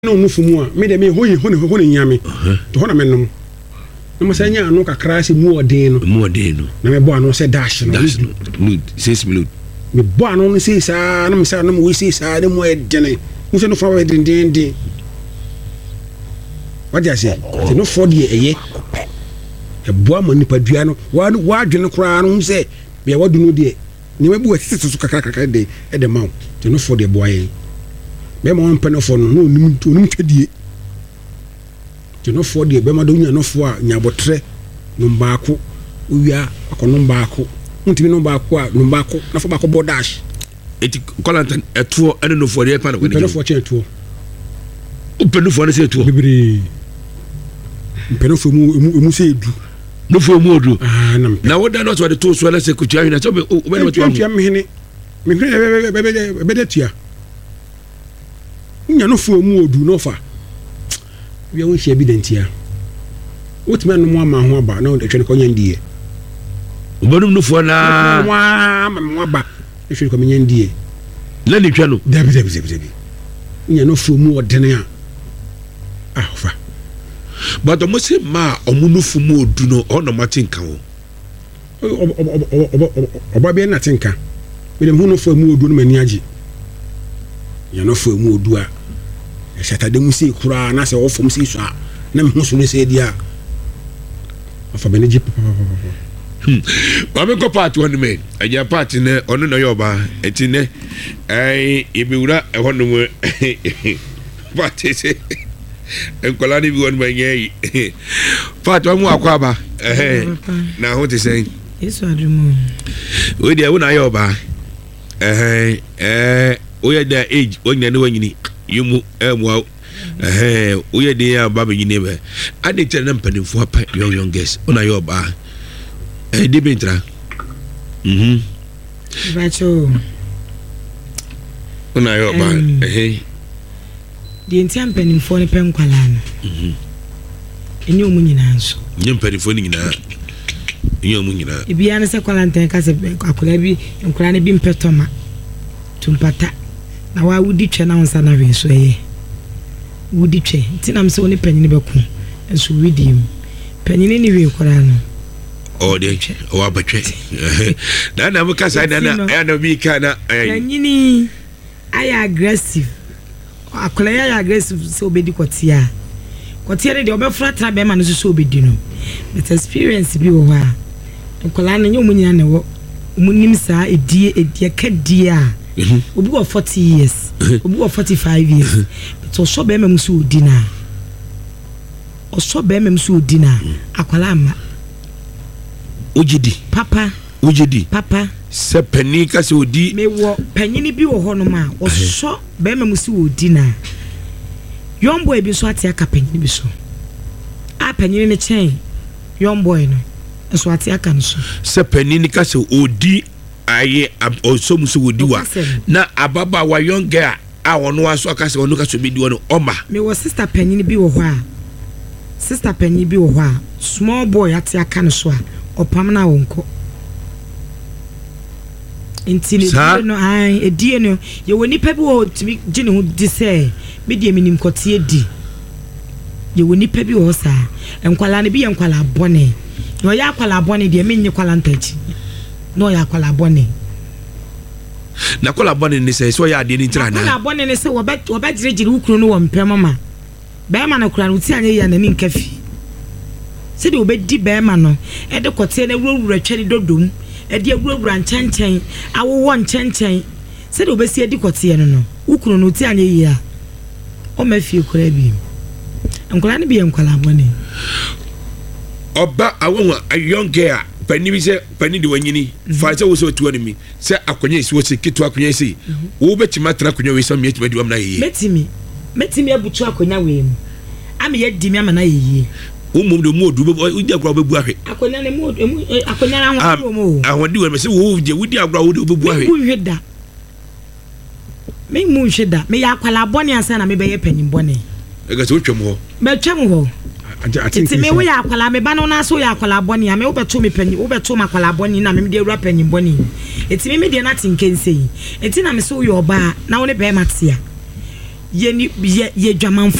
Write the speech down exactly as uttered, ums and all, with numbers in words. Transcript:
no no fumu a me de me hoyi hone hone nyame to hona mennom no mo sanya anu kakra se mu odin no mu odin no na me bo anu se dash no dash no six minutes me bo anu no se sa na me sa na mo we se sa de mo edene mo se no fa we din din din what you say se no for de eye e bo am nipa dua no wa wa adwene kra no se me wadu no de ni me bu asise so kakra kakra de e de maw se no for de bo aye be ma on penofo no no nim to nim twedie to no for de be ma do nya no fo a nya botre no baako uwia akono baako ntimi no baako a no baako na fo baako bo dash eti kolantan eto ene no for de pa na ko penofo che eto o penofo ne se eto bibiri penofo mu mu se edu no fo mu odu ah na na woda no so de to so na se kutua hina so be o be no to am me hene me hene be be be de tua nya no fo mu odu no fa wi won hia evidence ya wotime no mo ama ho aba na o de twene ko nya ndie obonum no fo na mo ama mo aba e twene ko nya ndie la ni twa no dabi dabi dabi dabi nya no fo mu odene a ah fa but mo se ma omu no fo mu odu no o no matinka wo oba be na tinka me dem hu no fo mu odu no mani agi ya no fo mu odu a e shatade mu se kura na se wo fo mu se so a na me hu so no se dia afa be ne ji papa hmm ba me ko part one me aja part ne ono no yoba eti ne ai ibiwura e hono mu part se enkola ni bi won ma nyai part wa mu akwa ba eh na ho te sen yesu adumu we dia wona yoba eh eh oye da age onya ne wanyini yumu emwa eh oye de ya ba benyini be ade tere na mpanimfo apa young youngest ona yo ba eh de bentra mhm bacho ona yo ba eh de ntia mpanimfo ne penkwala no mhm enye omu nyina nso nye mpanimfo ni nyina enye omu nyina ibia ne se kwalanten ka se akola bi nkola ne bi mpetoma tumpata na wa wudi twa na onsa na hwe so eye wudi twa ntina mse woni panyini beku enso widi mu panyini ni hwe kora no o de o abatwe na na muka sai na na ya no bi kana panyini aya aggressive akola ya aggressive so obedi kotia kotia de obefra tra be ma no so obedi no but experience bi wo ha akola na nyomu nyina ne wo munim sa edie edie kadia obi wo forty years obi wo forty-five years but o so be mem so odina o so be mem so odina akwala ama ojidi papa ojidi papa se pani ka se odi me wo panyini bi wo ho no ma o so be mem so odina young boy bi so ate aka panyini bi so a panyini ne chen young boy no so ate aka no so se pani ka se odi aye also muso wodi wa na ababa wa young girl a wono aso aka se wono ka so bedi wono oma me wo sister panyini bi wo ho a sister panyini bi wo ho a small boy ate aka no so a opam na wonko intini no ai edie no ye woni pa bi wo timi gine hu di se me die minim kote edi ye woni pa bi wo sa enkwala ne bi ye enkwala bone no ya kwala bone die me nyi kwala ntachi no ya kwala bone na kwala bone ni se so ya de ni tira na kwala bone ni se wo ba wo ba jirejiri ukuru no wo mpem mama be ma na kura no ti anye ya na ni nkafi se de obedi be ma no e de kote na wurawura twani dodom e de wurawura nchenchen awowo nchenchen se de obesi edi kote no no ukuru no ti anye ya o ma fie kura bi nkwala ne bi nkwala bone oba awon a young girl pani bi se pani de wanyini fa se wo so tuwa ni mi se akonye isi wo se kitu akonye isi wo betima tra akonye we so mi etima di wam na yeye metimi metimi abutu akonya we mu ami ye di mi ama na yeye wo mum de mu odu be udi agro be bu ahwe akonya ne mu akonya na ho mo ahodi we se wo je wudi agro wo be bu ahwe mu hweda me mu hweda me ya kwala bone ansa na me be ye panyin bone e ga se wo twem ho be twem ho ati me wo ya akwala me ba no na so ya akwala boni ya me wo beto me panyi wo beto ma akwala boni na me de ewura panyi boni eti me me de na tinkense eti na me so yo ba na wo ne be matia ye ni ye ye dwaman